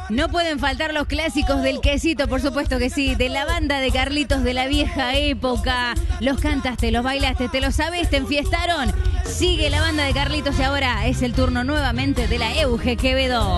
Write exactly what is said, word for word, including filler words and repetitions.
No pueden faltar los clásicos del quesito, por supuesto que sí, de la banda de Carlitos de la vieja época. Los cantaste, los bailaste, te lo sabes, te enfiestaron. Sigue la banda de Carlitos y ahora es el turno nuevamente de la Euge Quevedo.